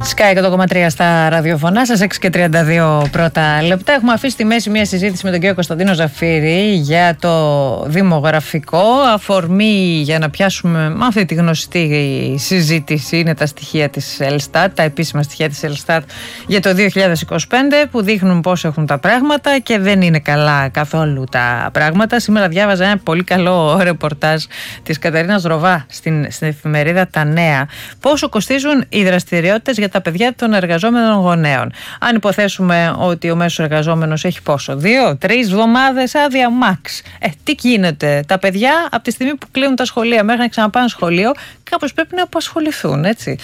Sky 100,3 στα ραδιοφωνά σας, 6 και 32 πρώτα λεπτά. Έχουμε αφήσει στη μέση μια συζήτηση με τον κύριο Κωνσταντίνο Ζαφύρη για το δημογραφικό. Αφορμή για να πιάσουμε αυτή τη γνωστή συζήτηση είναι τα στοιχεία της Ελστάτ, τα επίσημα στοιχεία της Ελστάτ για το 2025 που δείχνουν πώς έχουν τα πράγματα και δεν είναι καλά καθόλου τα πράγματα. Σήμερα διάβαζα ένα πολύ καλό ρεπορτάζ της Καταρίνας Ροβά στην εφημερίδα Τα Νέα. Πόσο κοστίζουν οι δραστηριότητες για τα παιδιά των εργαζόμενων γονέων. Αν υποθέσουμε ότι ο μέσος εργαζόμενος έχει πόσο, 2-3 εβδομάδες άδεια max. Τι γίνεται, τα παιδιά από τη στιγμή που κλείνουν τα σχολεία μέχρι να ξαναπάνε σχολείο, κάπως πρέπει να απασχοληθούν, έτσι.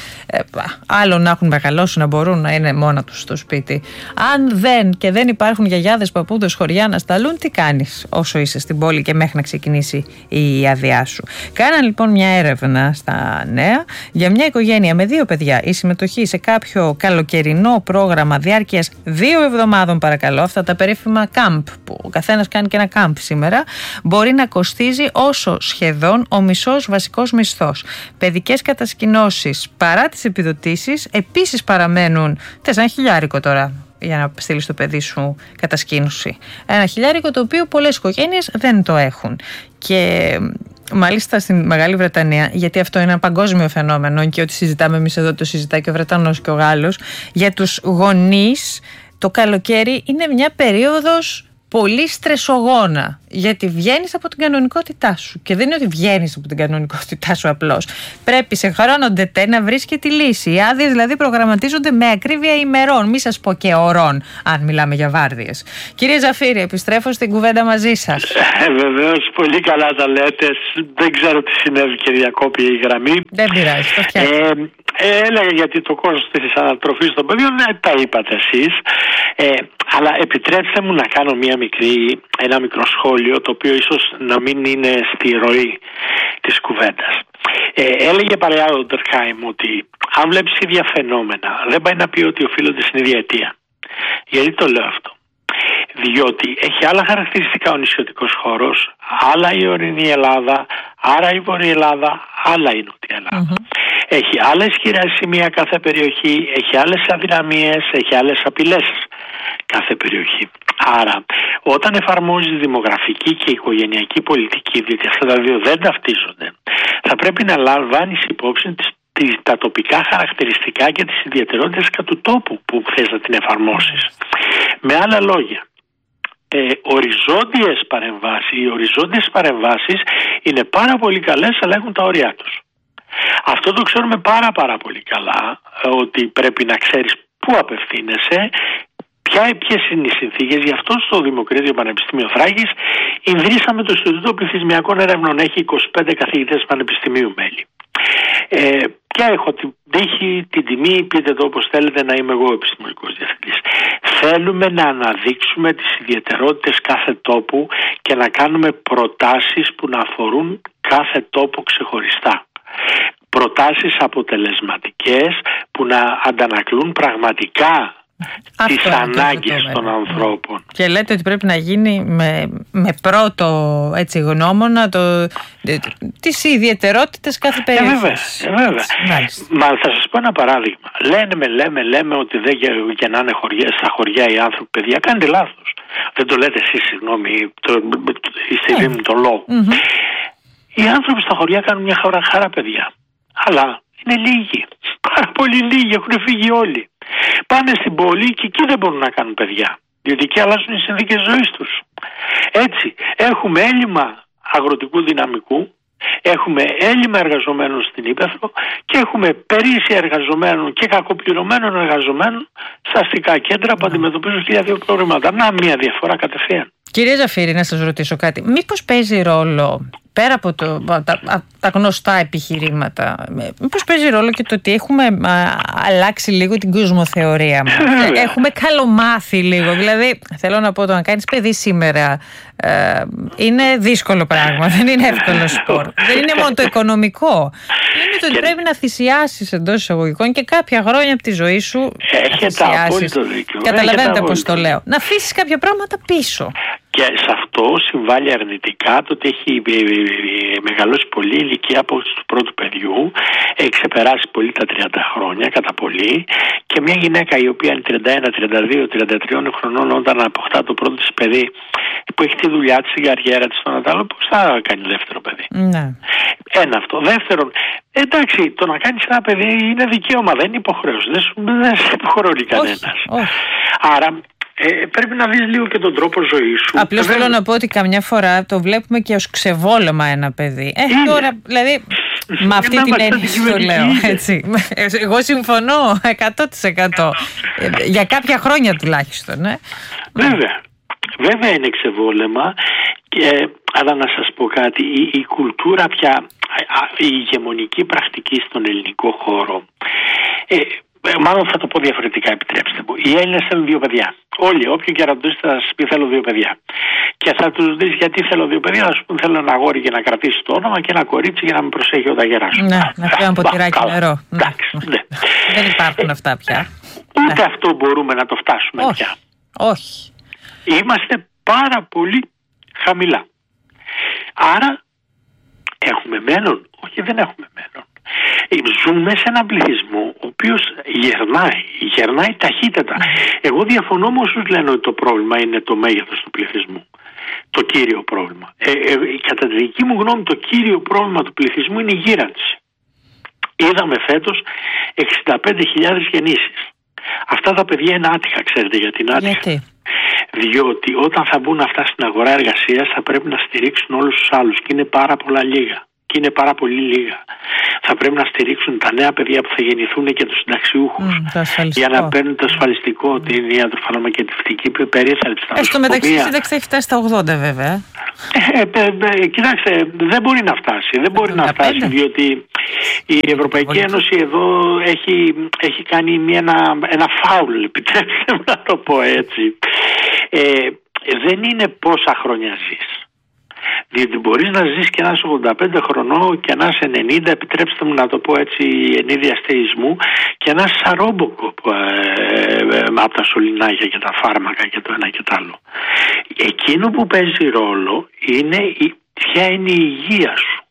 Άλλο να έχουν μεγαλώσει, να μπορούν να είναι μόνα τους στο σπίτι. Αν δεν υπάρχουν γιαγιάδες, παππούδες, χωριά να σταλούν, τι κάνεις όσο είσαι στην πόλη και μέχρι να ξεκινήσει η άδειά σου. Κάναν λοιπόν μια έρευνα στα Νέα για μια οικογένεια με 2 παιδιά. Η συμμετοχή σε κάποιο καλοκαιρινό πρόγραμμα διάρκειας 2 εβδομάδων, παρακαλώ, αυτά τα περίφημα camp που ο καθένας κάνει και ένα camp σήμερα, μπορεί να κοστίζει όσο σχεδόν ο μισός βασικός μισθός. Παιδικές κατασκηνώσεις παρά τις επιδοτήσεις επίσης παραμένουν 4.000 τώρα για να στείλεις το παιδί σου κατασκήνωση. 1.000 το οποίο πολλές οικογένειες δεν το έχουν. Και μάλιστα στην Μεγάλη Βρετανία, γιατί αυτό είναι ένα παγκόσμιο φαινόμενο και ό,τι συζητάμε εμείς εδώ το συζητάει και ο Βρετανός και ο Γάλλος, για τους γονείς το καλοκαίρι είναι μια περίοδος πολύ στρεσογόνα, γιατί βγαίνεις από την κανονικότητά σου. Και δεν είναι ότι βγαίνεις από την κανονικότητά σου απλώς. Πρέπει σε χρόνο ντετέ να βρεις και τη λύση. Οι άδειες δηλαδή προγραμματίζονται με ακρίβεια ημερών, μη σας πω και ωρών, αν μιλάμε για βάρδιες. Κύριε Ζαφύρη, επιστρέφω στην κουβέντα μαζί σας. Βεβαίως, πολύ καλά τα λέτε. Δεν ξέρω τι συνέβη και διακόπη η γραμμή. Δεν πειράζει, το φτιάχνω. Έλεγα γιατί το κόστος της ανατροφής των παιδιών, τα είπατε εσείς. Αλλά επιτρέψτε μου να κάνω ένα μικρό σχόλιο, το οποίο ίσως να μην είναι στη ροή της κουβέντας. Έλεγε παλιά ο Ντερκάιμ ότι αν βλέπεις ίδια φαινόμενα, δεν πάει να πει ότι οφείλονται στην ίδια αιτία. Γιατί το λέω αυτό? Διότι έχει άλλα χαρακτηριστικά ο νησιωτικός χώρος, άλλα η ορεινή Ελλάδα, άρα η Βορεια Ελλάδα, άλλα η Νότια Ελλάδα. Έχει άλλα ισχυρά σημεία κάθε περιοχή, έχει άλλες αδυναμίες, έχει άλλες απειλές κάθε περιοχή. Άρα, όταν εφαρμόζεις δημογραφική και οικογενειακή πολιτική, διότι αυτά τα δύο δεν ταυτίζονται, θα πρέπει να λαμβάνεις υπόψη τα τοπικά χαρακτηριστικά και τις ιδιαιτερότητες του τόπου που θες να την εφαρμόσεις. Με άλλα λόγια, οι οριζόντιες παρεμβάσεις είναι πάρα πολύ καλές, αλλά έχουν τα όρια τους. Αυτό το ξέρουμε πάρα πολύ καλά, ότι πρέπει να ξέρεις πού απευθύνεσαι, ποιες είναι οι συνθήκες. Γι' αυτό στο Δημοκρίτιο Πανεπιστήμιο Θράκης ιδρύσαμε το Ινστιτούτο Πληθυσμιακών Ερευνών. Έχει 25 καθηγητές πανεπιστημίου μέλη. Και έχω την τύχη, την τιμή, πείτε το όπως θέλετε, να είμαι εγώ επιστημονικός διευθυντής. Θέλουμε να αναδείξουμε τις ιδιαιτερότητες κάθε τόπου και να κάνουμε προτάσεις που να αφορούν κάθε τόπο ξεχωριστά. Προτάσεις αποτελεσματικές που να αντανακλούν πραγματικά τις ανάγκες των ανθρώπων. Και λέτε ότι πρέπει να γίνει με πρώτο γνώμονα τις ιδιαιτερότητες κάθε περίπτωση. Βέβαια. Μα θα σας πω ένα παράδειγμα. Λέμε ότι δεν γεννάνε στα χωριά οι άνθρωποι παιδιά. Κάνετε λάθος. Δεν το λέτε εσείς, συγγνώμη, στη δήμη των λόγων. Οι άνθρωποι στα χωριά κάνουν μια χαρά παιδιά. Αλλά είναι λίγοι. Πάρα πολύ λίγοι, έχουν φύγει όλοι. Πάνε στην πόλη και εκεί δεν μπορούν να κάνουν παιδιά, διότι εκεί αλλάζουν οι συνθήκες ζωής τους. Έτσι, έχουμε έλλειμμα αγροτικού δυναμικού, έχουμε έλλειμμα εργαζομένων στην ύπαιθρο και έχουμε περίσσια εργαζομένων και κακοπληρωμένων εργαζομένων στα αστικά κέντρα που αντιμετωπίζουν 1.000 προβλήματα. Να, μια διαφορά κατευθείαν. Κύριε Ζαφύρη, να σας ρωτήσω κάτι. Μήπως παίζει ρόλο, πέρα από τα γνωστά επιχειρήματα, μήπως παίζει ρόλο και το ότι έχουμε αλλάξει λίγο την κοσμοθεωρία μας? Έχουμε καλομάθει λίγο. Δηλαδή, θέλω να πω, το να κάνεις παιδί σήμερα είναι δύσκολο πράγμα. Δεν είναι εύκολο σπορ. Δεν είναι μόνο το οικονομικό. Είναι το ότι πρέπει να θυσιάσεις εντός εισαγωγικών και κάποια χρόνια από τη ζωή σου. Έχετε απόλυτο δίκιο. Καταλαβαίνετε πώς το λέω. Να αφήσεις κάποια πράγματα πίσω. Και σε αυτό συμβάλλει αρνητικά το ότι έχει μεγαλώσει πολύ η ηλικία απόκτηση του πρώτου παιδιού, έχει ξεπεράσει πολύ τα 30 χρόνια κατά πολύ, και μια γυναίκα η οποία είναι 31, 32, 33 χρονών όταν αποκτά το πρώτο της παιδί, που έχει τη δουλειά της, την καριέρα της, στον αντάλλο, πώς θα κάνει δεύτερο παιδί? Ναι. Ένα αυτό. Δεύτερον, εντάξει, το να κάνεις ένα παιδί είναι δικαίωμα, δεν είναι υποχρέωση. Δεν σε υποχρεώνει κανένας. Άρα πρέπει να δεις λίγο και τον τρόπο ζωής σου. Απλώς θέλω να πω ότι καμιά φορά το βλέπουμε και ως ξεβόλεμα ένα παιδί. Τώρα, δηλαδή, με αυτή την έννοια το λέω, έτσι. Εγώ συμφωνώ 100%. Για κάποια χρόνια τουλάχιστον. Βέβαια είναι ξεβόλεμα, αλλά να σας πω κάτι, η κουλτούρα πια, η ηγεμονική πρακτική στον ελληνικό χώρο, μάλλον θα το πω διαφορετικά, επιτρέψτε μου. Οι Έλληνες θέλουν 2 παιδιά. Όλοι, όποιον και ρωτήσει θα σας πει θέλω 2 παιδιά. Και θα τους δεις γιατί θέλω 2 παιδιά, θα σου πούν θέλω ένα αγόρι για να κρατήσει το όνομα και ένα κορίτσι για να με προσέχει όταν γεράσω. Ναι, να πιω ένα ποτηράκι νερό. Δεν υπάρχουν αυτά πια. Ούτε αυτό μπορούμε να το φτάσουμε πια. Όχι. Είμαστε πάρα πολύ χαμηλά. Άρα έχουμε μέλλον? Όχι, δεν έχουμε μέλλον. Ζούμε σε έναν πληθυσμό ο οποίος γερνάει ταχύτατα. Εγώ διαφωνώ με όσους λένε ότι το πρόβλημα είναι το μέγεθος του πληθυσμού. Το κύριο πρόβλημα. Κατά τη δική μου γνώμη, το κύριο πρόβλημα του πληθυσμού είναι η γύρανση. Είδαμε φέτος 65.000 γεννήσεις. Αυτά τα παιδιά είναι άτυχα, ξέρετε γιατί είναι άτυχα? Γιατί? Διότι όταν θα μπουν αυτά στην αγορά εργασίας θα πρέπει να στηρίξουν όλους τους άλλους και είναι πάρα πολλά λίγα. Και είναι πάρα πολύ λίγα. Θα πρέπει να στηρίξουν τα νέα παιδιά που θα γεννηθούν και τους συνταξιούχους για να παίρνουν το ασφαλιστικό, την ιατροφαρμακευτική περίθαλψη. Στο μεταξύ η σύνταξη θα έχει φτάσει στα 80 βέβαια. Κοιτάξτε, δεν μπορεί να φτάσει. Δεν μπορεί να φτάσει διότι η Ευρωπαϊκή Ένωση εδώ έχει κάνει ένα φάουλ, επιτρέψτε μου να το πω έτσι. Δεν είναι πόσα χρόνια ζεις. Διότι μπορείς να ζεις και να είσαι 85 χρονών και να είσαι 90, επιτρέψτε μου να το πω έτσι εν είδη αστεϊσμού, και να είσαι σαν Ρόμποκοπ από τα σωληνάκια και τα φάρμακα και το ένα και το άλλο. Εκείνο που παίζει ρόλο είναι ποια είναι η υγεία σου.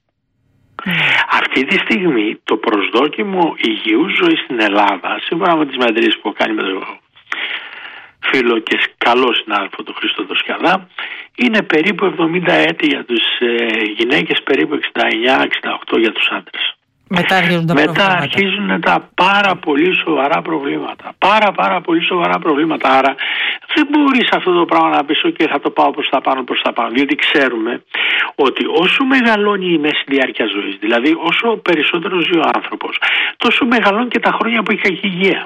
Αυτή τη στιγμή το προσδόκιμο υγιούς ζωής στην Ελλάδα, σύμφωνα με τις μετρήσεις που κάνει με το φίλο και καλό συνάδελφο του Χρήστο το Σκιαδά, είναι περίπου 70 έτη για τις γυναίκες, περίπου 69-68 για τους άντρες. Μετά αρχίζουν τα πάρα πολύ σοβαρά προβλήματα. Πάρα πολύ σοβαρά προβλήματα. Άρα δεν μπορείς αυτό το πράγμα να πεις και θα το πάω προς τα πάνω. Διότι ξέρουμε ότι όσο μεγαλώνει η μέση διάρκεια ζωής, δηλαδή όσο περισσότερο ζει ο άνθρωπος, τόσο μεγαλώνει και τα χρόνια που έχει κακή υγεία.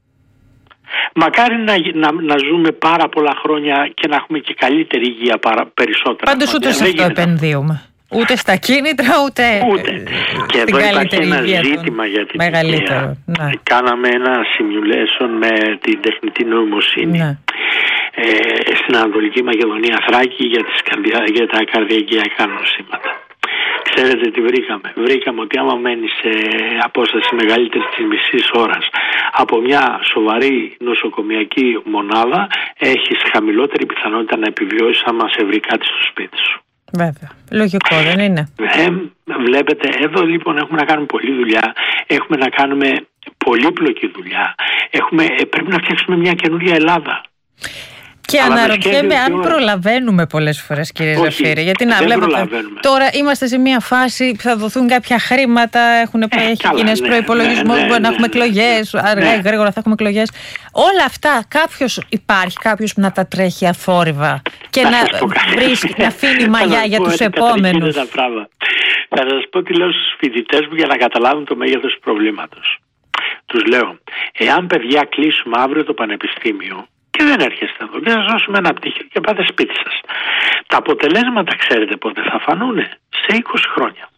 Μακάρι να ζούμε πάρα πολλά χρόνια και να έχουμε και καλύτερη υγεία περισσότερα. Πάντως ούτε σε αυτό επενδύουμε. Ούτε στα κίνητρα, ούτε. Και εδώ υπάρχει ένα ζήτημα για την υγεία. Ναι. Κάναμε ένα simulation με την τεχνητή νοημοσύνη. Ναι. Στην Ανατολική Μακεδονία Θράκη για τα καρδιακά νοσήματα. Ξέρετε τι βρήκαμε? Βρήκαμε ότι άμα μένει σε απόσταση μεγαλύτερη της μισής ώρας από μια σοβαρή νοσοκομιακή μονάδα, έχεις χαμηλότερη πιθανότητα να επιβιώσεις άμα σε βρει κάτι στο σπίτι σου. Βέβαια. Λογικό δεν είναι? Βλέπετε, εδώ λοιπόν έχουμε να κάνουμε πολλή δουλειά, έχουμε να κάνουμε πολύπλοκη δουλειά, πρέπει να φτιάξουμε μια καινούργια Ελλάδα. Και αναρωτιέμαι αν προλαβαίνουμε πολλές φορές, κύριε Ζαφύρη. Γιατί να βλέπετε, τώρα είμαστε σε μια φάση που θα δοθούν κάποια χρήματα, έχει κοινές προϋπολογισμούς, μπορεί να έχουμε εκλογές, αργά ή γρήγορα θα έχουμε εκλογές. Όλα αυτά, υπάρχει κάποιος που να τα τρέχει αφόρυβα και να αφήνει μαλλιά για τους επόμενους? Θα σας πω τι λέω στους φοιτητές μου για να καταλάβουν το μέγεθος του προβλήματος. Τους λέω, εάν παιδιά κλείσουμε αύριο το πανεπιστήμιο και δεν έρχεστε εδώ και θα σας δώσουμε ένα πτυχίο και πάτε σπίτι σας, τα αποτελέσματα ξέρετε πότε θα φανούνε? Σε 20 χρόνια.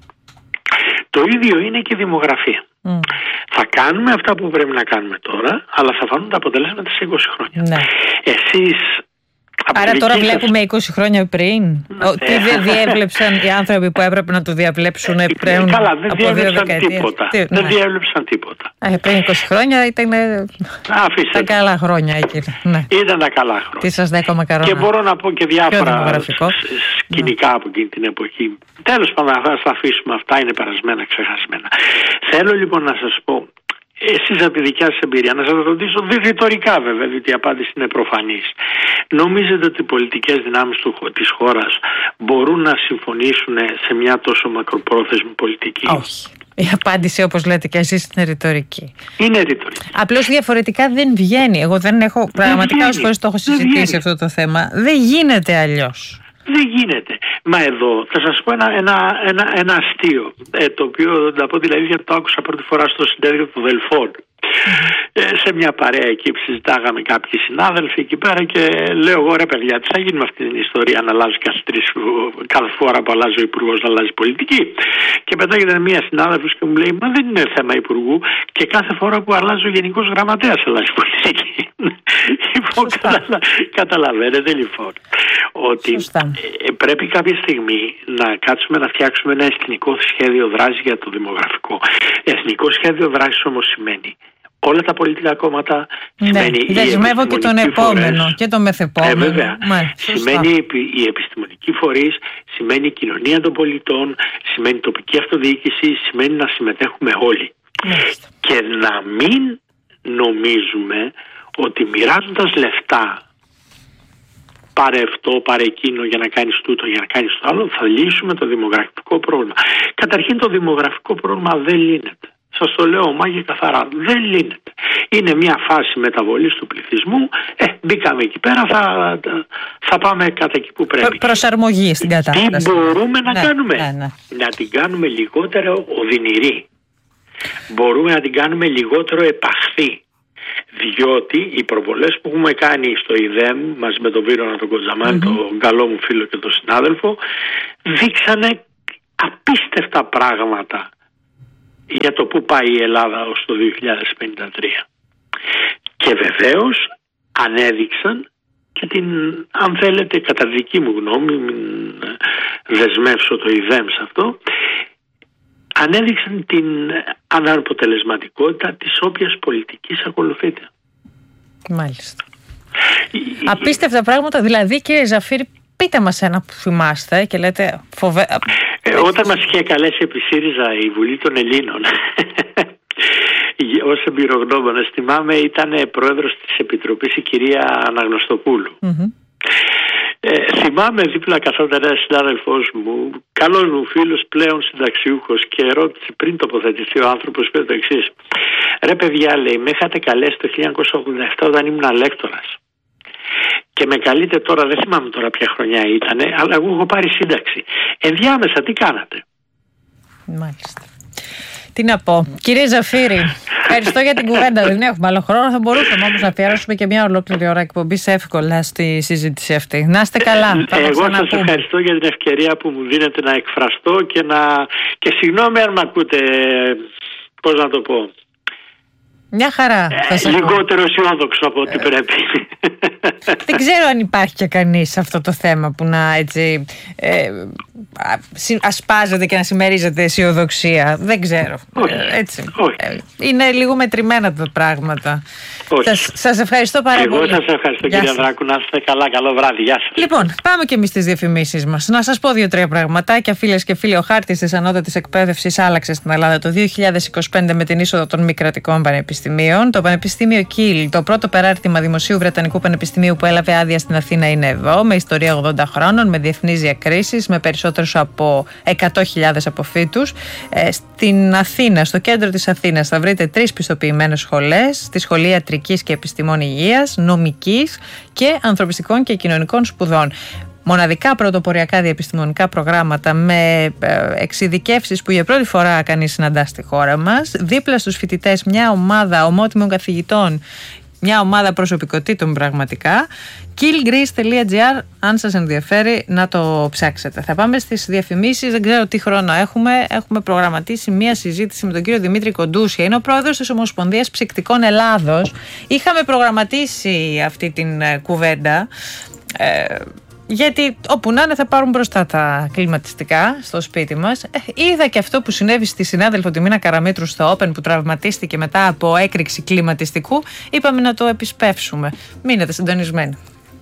Το ίδιο είναι και η δημογραφία. Θα κάνουμε αυτά που πρέπει να κάνουμε τώρα, αλλά θα φανούν τα αποτελέσματα σε 20 χρόνια. Ναι. Εσείς Άρα τώρα βλέπουμε 20 χρόνια πριν. Τι δεν διέβλεψαν οι άνθρωποι που έπρεπε να το διαβλέψουν πριν. Καλά, δεν διέβλεψαν τίποτα. Δεν διέβλεψαν τίποτα. Πριν 20 χρόνια ήταν τα καλά χρόνια εκείνα. Ναι. Ήταν τα καλά χρόνια. Τι σας 10 μακαρόνα. Και μπορώ να πω και διάφορα σκηνικά από εκείνη την εποχή. Τέλος πάντων, θα τα αφήσουμε αυτά, είναι περασμένα, ξεχασμένα. Θέλω λοιπόν να σας πω, εσείς από τη δικιά σας εμπειρία, να σας ρωτήσω ρητορικά βέβαια, διότι η απάντηση είναι προφανής. Νομίζετε ότι οι πολιτικές δυνάμεις της χώρας μπορούν να συμφωνήσουν σε μια τόσο μακροπρόθεσμη πολιτική? Όχι. Η απάντηση, όπως λέτε και εσείς, είναι ρητορική. Είναι ρητορική. Απλώς διαφορετικά δεν βγαίνει. Εγώ δεν έχω, πραγματικά όσες φορές το έχω συζητήσει αυτό το θέμα. Δεν γίνεται αλλιώς. Δεν γίνεται. Μα εδώ θα σας πω ένα αστείο, το οποίο να πω δηλαδή γιατί το άκουσα πρώτη φορά στο συνέδριο του Δελφών. Σε μια παρέα εκεί που συζητάγαμε κάποιοι συνάδελφοι εκεί πέρα και λέω εγώ, ρε παιδιά, τι θα γίνει με αυτή την ιστορία να αλλάζει κάθε φορά που αλλάζει ο υπουργός να αλλάζει πολιτική? Και πετάγεται μια συνάδελφος και μου λέει, μα δεν είναι θέμα υπουργού, και κάθε φορά που αλλάζει ο γενικός γραμματέας αλλάζει πολιτική. Λοιπόν, καταλαβαίνετε λοιπόν ότι πρέπει κάποια στιγμή να κάτσουμε να φτιάξουμε ένα εθνικό σχέδιο δράσης για το δημογραφικό. Εθνικό σχέδιο δράσης όμως σημαίνει όλα τα πολιτικά κόμματα, σημαίνει δεσμεύω και τον επόμενο φορές, και τον μεθεπόμενο. Βέβαια. Σημαίνει οι επιστημονικοί φορείς, σημαίνει η κοινωνία των πολιτών, σημαίνει η τοπική αυτοδιοίκηση, σημαίνει να συμμετέχουμε όλοι. Μάλιστα. Και να μην νομίζουμε ότι μοιράζοντας λεφτά, πάρε αυτό, πάρε εκείνο για να κάνεις τούτο, για να κάνεις το άλλο, θα λύσουμε το δημογραφικό πρόβλημα. Καταρχήν το δημογραφικό πρόβλημα δεν λύνεται. Σας το λέω ομά και καθαρά, δεν λύνεται. Είναι μια φάση μεταβολής του πληθυσμού. Μπήκαμε εκεί πέρα, θα πάμε κατά εκεί που πρέπει. Προσαρμογή στην κατάσταση. Τι μπορούμε να κάνουμε? Να την κάνουμε λιγότερο οδυνηρή. Μπορούμε να την κάνουμε λιγότερο επαχθή. Διότι οι προβολές που έχουμε κάνει στο ΙΔΕΜ μαζί με τον Βίρονα τον Κοντζαμάνη, τον καλό μου φίλο και τον συνάδελφο, δείξανε απίστευτα πράγματα για το που πάει η Ελλάδα ως το 2053. Και βεβαίως ανέδειξαν και την, αν θέλετε, κατά δική μου γνώμη, μην δεσμεύσω το ΙΔΕΜ σε αυτό, ανέδειξαν την αναποτελεσματικότητα της όποιας πολιτικής ακολουθείται. Μάλιστα. Απίστευτα πράγματα, δηλαδή, κύριε Ζαφύρη, πείτε μας ένα που θυμάστε και λέτε όταν μας είχε καλέσει επί ΣΥΡΙΖΑ η Βουλή των Ελλήνων ως εμπειρογνώμονας, θυμάμαι, ήταν πρόεδρος της Επιτροπής η κυρία Αναγνωστοπούλου. Θυμάμαι δίπλα καθόταν ένας συνάδελφός μου, καλός μου φίλος, πλέον συνταξιούχος, και ρώτησε πριν τοποθετηθεί ο άνθρωπος, είπε το εξής: ρε παιδιά, λέει, με είχατε καλέσει το 1987 όταν ήμουν λέκτορας και με καλείτε τώρα, δεν θυμάμαι τώρα ποια χρονιά ήτανε, αλλά εγώ έχω πάρει σύνταξη. Ενδιάμεσα τι κάνατε? Μάλιστα. Τι να πω. Κύριε Ζαφύρη, ευχαριστώ για την κουβέντα. Δεν έχουμε άλλο χρόνο. Θα μπορούσαμε όμως να αφιερώσουμε και μια ολόκληρη ώρα εκπομπής εύκολα στη συζήτηση αυτή. Να είστε καλά. Εγώ σας ευχαριστώ για την ευκαιρία που μου δίνετε να εκφραστώ και συγγνώμη αν με ακούτε, πώς να το πω, μια χαρά. Λιγότερο αισιόδοξο από ό,τι πρέπει. Δεν ξέρω αν υπάρχει και κανείς σε αυτό το θέμα που να έτσι ασπάζεται και να συμμερίζεται αισιοδοξία. Δεν ξέρω. Έτσι. Είναι λίγο μετρημένα τα πράγματα. Σας ευχαριστώ πάρα πολύ. Εγώ σας ευχαριστώ, κύριε Δράκου. Να είστε καλά. Καλό βράδυ. Γεια σας. Λοιπόν, πάμε και εμείς στις διαφημίσεις μας. Να σας πω 2-3 πραγματάκια. Φίλες και φίλοι, ο χάρτης της ανώτατης εκπαίδευσης άλλαξε στην Ελλάδα το 2025 με την είσοδο των μη κρατικών πανεπιστημίων. Το Πανεπιστήμιο Κιλ, το πρώτο περάρτημα δημοσίου Βρετανικού Πανεπιστημίου που έλαβε άδεια στην Αθήνα, είναι εδώ, με ιστορία 80 χρόνων, με διεθνείς διακρίσεις, με περισσότερους από 100.000 αποφύτους. Στην Αθήνα, στο κέντρο της Αθήνας, θα βρείτε 3 πιστοποιημένες σχολές, τη Σχολή Ιατρικής και Επιστημών Υγείας, Νομικής και Ανθρωπιστικών και Κοινωνικών Σπουδών. Μοναδικά πρωτοποριακά διεπιστημονικά προγράμματα με εξειδικεύσεις που για πρώτη φορά κανείς συναντά στη χώρα μας. Δίπλα στους φοιτητές μια ομάδα ομότιμων καθηγητών, μια ομάδα προσωπικότητων πραγματικά. killgreece.gr, αν σας ενδιαφέρει να το ψάξετε. Θα πάμε στις διαφημίσεις, δεν ξέρω τι χρόνο έχουμε. Έχουμε προγραμματίσει μια συζήτηση με τον κύριο Δημήτρη Κοντούσια, είναι ο πρόεδρος της Ομοσπονδίας Ψυκτικών Ελλάδος. Είχαμε προγραμματίσει αυτή την κουβέντα γιατί όπου να είναι θα πάρουν μπροστά τα κλιματιστικά στο σπίτι μας. Είδα και αυτό που συνέβη στη συνάδελφο τη Μίνα Καραμήτρου στο Open, που τραυματίστηκε μετά από έκρηξη κλιματιστικού. Είπαμε να το επισπεύσουμε. Μείνετε συντονισμένοι.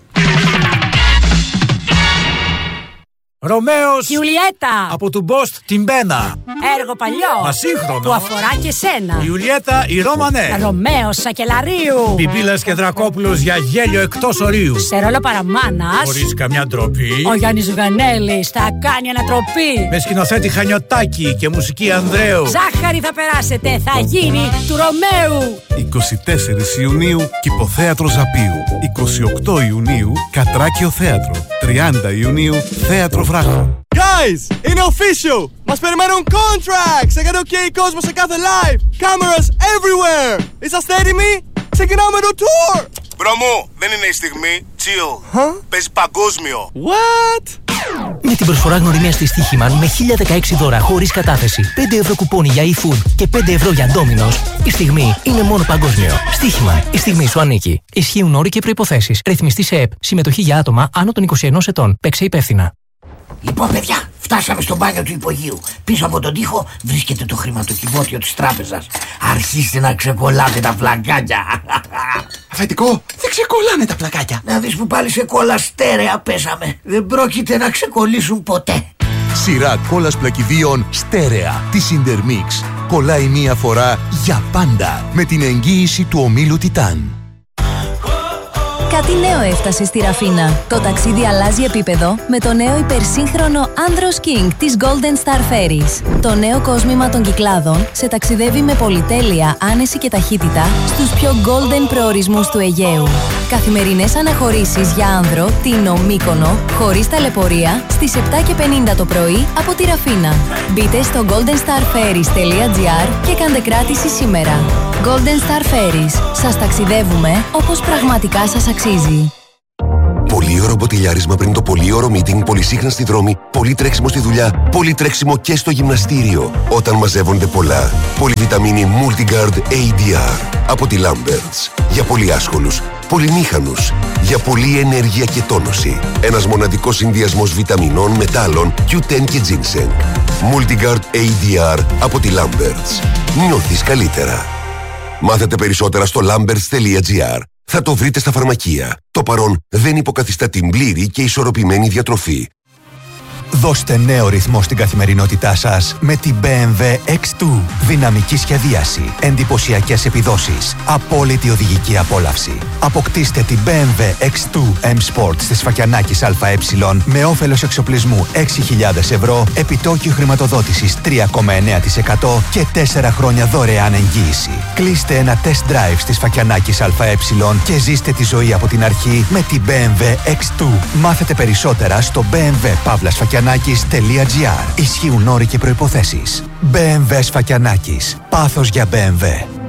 Ρωμαίος Ιουλιέτα από του Μπόστ την Μπένα. Έργο παλιό Ασύγχρονο που αφορά και σένα. Ιουλιέτα η Ρώμανε. Ρωμαίος Σακελαρίου. Πιπίλας και Δρακόπουλος για γέλιο εκτός ορίου. Σε ρόλο παραμάνας Χωρίς καμιά ντροπή. ο Γιάννης Γανέλης θα κάνει ανατροπή. Με σκηνοθέτη Χανιωτάκη και μουσική Ανδρέου. Ζάχαρη θα περάσετε, θα γίνει του Ρωμαίου. 24 Ιουνίου Κηποθέατρο Ζαπίου. 28 Ιουνίου Κατράκιο Θέατρο. 30 Ιουνίου Θέατρο Βράχο. Guys, είναι official! Μας περιμένουν contracts! Θα κάνει OK κόσμο σε κάθε live! Cameras everywhere! Είσαστε έτοιμοι? Ξεκινάμε το tour! Μπρο μου, δεν είναι η στιγμή. Chill. Παίζει παγκόσμιο. What? Με την προσφορά γνωριμίας της Στοίχημαν με 1016 δώρα χωρίς κατάθεση, 5 ευρώ κουπόνι για eFood και 5 ευρώ για Domino's, η στιγμή είναι μόνο παγκόσμιο. Στοίχημαν, η στιγμή σου ανήκει. Ισχύουν όροι και προϋποθέσεις. Ρυθμιστή σε ΕΠ. Συμμετοχή για άτομα άνω των 21 ετών. Παίξε υπεύθυνα. Λοιπόν, παιδιά, φτάσαμε στο μπάνιο του υπογείου. Πίσω από τον τοίχο βρίσκεται το χρηματοκιβώτιο της τράπεζας. Αρχίστε να ξεκολλάτε τα πλακάκια. Αφεντικό, δεν ξεκολλάνε τα πλακάκια. Να δεις που πάλι σε κόλλα στέρεα πέσαμε. Δεν πρόκειται να ξεκολλήσουν ποτέ. Σειρά κόλλας πλακιδίων στέρεα της Intermix. Κολλάει μία φορά για πάντα με την εγγύηση του ομίλου Τιτάν. Κάτι νέο έφτασε στη Ραφίνα. Το ταξίδι αλλάζει επίπεδο με το νέο υπερσύγχρονο Andros King της Golden Star Ferries. Το νέο κόσμημα των Κυκλάδων σε ταξιδεύει με πολυτέλεια, άνεση και ταχύτητα στους πιο golden προορισμούς του Αιγαίου. Καθημερινές αναχωρήσεις για άνδρο, Τίνο, Μύκονο, χωρίς ταλαιπωρία, στις 7:50 το πρωί από τη Ραφίνα. Μπείτε στο goldenstarferries.gr και κάντε κράτηση σήμερα. Golden Star Ferries. Σας ταξιδεύουμε όπως πραγματικά σας αξίζει. Πολύωρο μποτιλιάρισμα πριν το πολύωρο meeting, πολυσύχνα στη δρόμη, πολύ τρέξιμο στη δουλειά, πολύ τρέξιμο και στο γυμναστήριο. Όταν μαζεύονται πολλά. Πολυβιταμίνη Multigard ADR από τη Lamberts. Για πολύ άσχολους, πολυμήχανους. Για πολλή ενέργεια και τόνωση. Ένας μοναδικός συνδυασμός βιταμινών, μετάλλων, Q10 και ginseng. Multigard ADR από τη Lamberts. Νιώθεις καλύτερα. Μάθετε περισσότερα στο lamberts.gr. Θα το βρείτε στα φαρμακεία. Το παρόν δεν υποκαθιστά την πλήρη και ισορροπημένη διατροφή. Δώστε νέο ρυθμό στην καθημερινότητά σας με την BMW X2. Δυναμική σχεδίαση, εντυπωσιακές επιδόσεις, απόλυτη οδηγική απόλαυση. Αποκτήστε την BMW X2 M Sport της Φακιανάκης ΑΕ με όφελος εξοπλισμού 6.000 ευρώ, επιτόκιο χρηματοδότησης 3,9% και 4 χρόνια δωρεάν εγγύηση. Κλείστε ένα test drive στις Φακιανάκης ΑΕ και ζήστε τη ζωή από την αρχή με την BMW X2. Μάθετε περισσότερα στο bmw-sfakianakis.gr. Ισχύουν όροι και προϋποθέσεις. BMW Σφακιανάκης. Πάθος για BMW.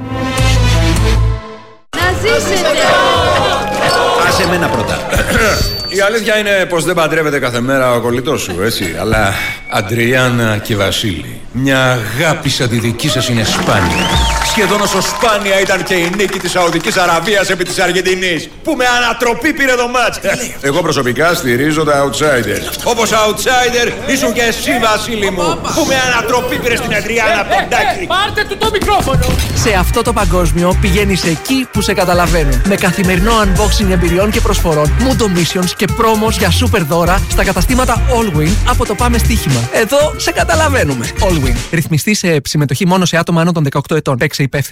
Να ζήσετε! Άσε εμένα πρώτα. Η αλήθεια είναι πως δεν παντρεύεται κάθε μέρα ο κολλητός σου, έτσι. Αλλά Αντριάννα και Βασίλη, μια αγάπη σαν τη δική σας είναι σπάνια. Σχεδόν όσο σπάνια ήταν και η νίκη της Σαουδικής Αραβίας επί της Αργεντινής, που με ανατροπή πήρε το μάτς. Εγώ προσωπικά στηρίζω τα outsiders. Όπως outsider ήσουν και εσύ, Βασίλη μου, που με ανατροπή πήρε στην Αντριάννα από τον Τάκη. Πάρτε του το μικρόφωνο! Σε αυτό το παγκόσμιο πηγαίνεις εκεί που σε καταλαβαίνουν. Με καθημερινό unboxing εμπειριών και προσφορών, Mundo Missions και πρόμος για super δώρα στα καταστήματα Allwin από το Πάμε Στοίχημα. Εδώ σε καταλαβαίνουμε. Allwin. Ρυθμιστή σε συμμετοχή μόνο σε άτομα άνω των 18 ετών. Παίξε υπεύθυνα.